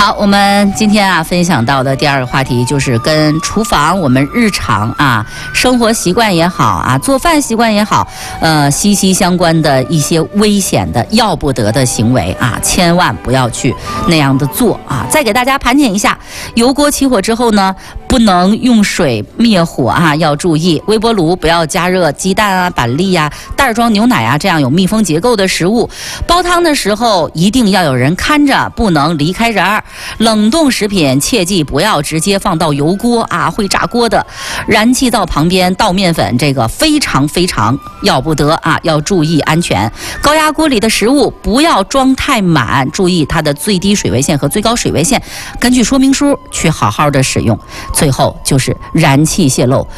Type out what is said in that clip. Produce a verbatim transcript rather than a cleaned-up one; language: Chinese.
好，我们今天啊分享到的第二个话题就是跟厨房我们日常啊生活习惯也好啊做饭习惯也好，呃息息相关的一些危险的要不得的行为啊，千万不要去那样的做啊。再给大家盘点一下，油锅起火之后呢，不能用水灭火啊，要注意微波炉不要加热鸡蛋啊、板栗啊、袋装牛奶啊这样有密封结构的食物。煲汤的时候一定要有人看着，不能离开人儿。冷冻食品切记不要直接放到油锅啊，会炸锅的。燃气灶旁边倒面粉，这个非常非常要不得啊，要注意安全。高压锅里的食物不要装太满，注意它的最低水位线和最高水位线，根据说明书去好好的使用。最后就是燃气泄漏，